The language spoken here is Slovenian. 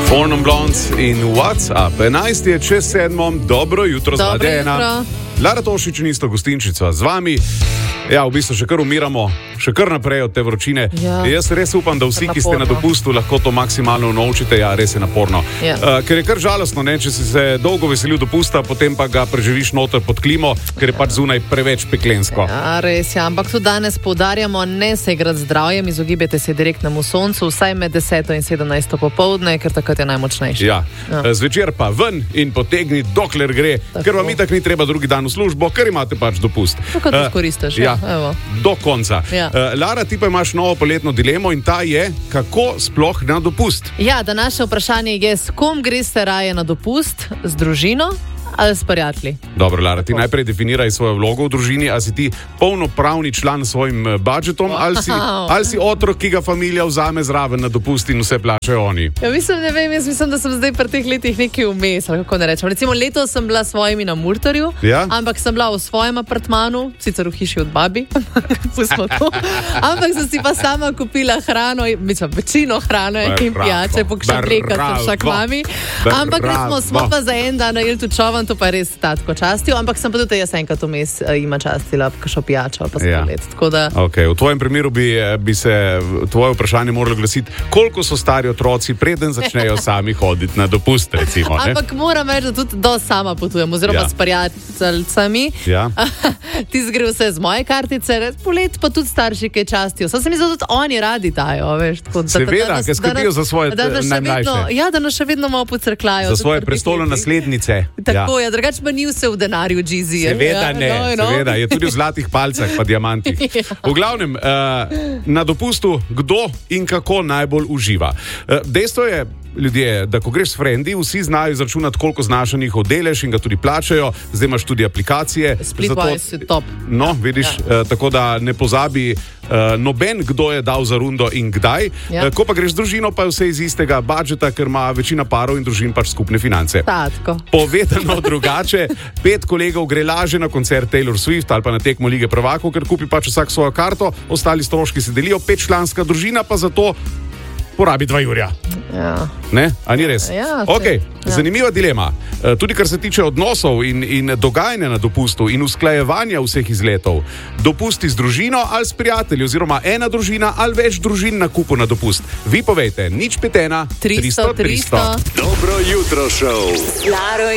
Fornum Blondes in WhatsApp. 11 je čez 7. Dobro jutro, zladena. Lara Tošič in isto gostinčica z vami. Ja, v bistvu še kar umiramo, še kar naprej od te vročine. Ja. Jaz res upam, da vsi, ki ste na dopustu, lahko to maksimalno unovčite. Ja, res je naporno. Ja. Ker je kar žalostno, ne? Če si se dolgo veselil dopusta, potem pa ga preživiš noter pod klimo, ker je pač zunaj preveč peklensko. Ja, res je. Ampak tudi danes poudarjamo, ne se igrati zdravjem, izogibajte se direktnemu soncu, vsaj med 10 in 17 popoldne, ker takrat je najmočnejši. Ja. Zvečer pa ven in potegni, dokler gre, tako. Ker vam itak ni treba drugi dan v službo, ker imate pač dopust. Tako da izkoristiš. Ja. Do konca. Ja. Lara, ti pa imaš novo poletno dilemo in ta je, kako sploh na dopust? Ja, današnje vprašanje je, s kom greste raje na dopust, z družino ali s prijatelji? Dobro, Lara, ti najprej definiraj svojo vlogo v družini, a si ti polnopravni član s svojim budžetom, ali si otrok, ki ga familija vzame zraven na dopust in vse plačajo oni? Ja, ne vem, jaz mislim, da sem zdaj pri teh letih nekaj vmes, ali kako ne rečem. Recimo letos sem bila s svojimi na Murterju, ja? Ampak sem bila v svojem apartmanu, sicer v hiši od babi, ampak sem si pa sama kupila hrano, mislim, večino hrane in pijače, pokšapleka s šakvami, ampak smo pa za en dan najeli tu čovan, to pa je res tatko častil, ampak sem pa tudi jaz enkrat vmes ima častila kakšno pijačo ali pa sladoled. Okay. V tvojem primeru bi se tvoje vprašanje moralo glasiti, koliko so stari otroci, preden začnejo sami hoditi na dopust, recimo. Ne? Ampak moram reči, da tudi do sama potujem, oziroma s prijateljicami. Ja. Ti zgre vse z moje kartice, polet pa tudi starši, ki častijo. Sam se mi zdi, da tudi oni radi dajo, veš. Seveda, ker skrbijo za svoje najmlajše. Ja, da nas še vedno malo pocrklajo. Za svoje prestolonaslednice. Tako je, drugače pa ni vse v denarju, Jeezy. Seveda ne, seveda, je tudi v zlatih palcah pa diamantih. V glavnem, na dopustu kdo in kako najbolj uživa. Dejstvo je, ljudje, da ko greš s frendi, vsi znajo izračunati, koliko znaša njihov delež in ga tudi plačajo. Zdaj imaš tudi aplikacije. Splitwise je top. No, vidiš, tako da ne pozabi noben, kdo je dal za rundo in kdaj. Ja. Ko pa greš z družino, pa je vse iz istega budžeta, ker ima večina parov in družin pač skupne finance. Tatko. Povedano drugače, 5 kolegov gre laže na koncert Taylor Swift ali pa na tekmo Lige prvakov, ker kupi pač vsak svojo karto, ostali stroški se delijo, 5-članska družina pa zato porabi 2 jurja. Ja. Ne? A ni res? Ja, okay. Zanimiva dilema. Tudi kar se tiče odnosov in dogajanja na dopustu in usklajevanja vseh izletov. Dopusti z družino ali s prijatelji, oziroma ena družina ali več družin na kupu na dopust. Vi povejte, 051 300 300. Dobro jutro, šov.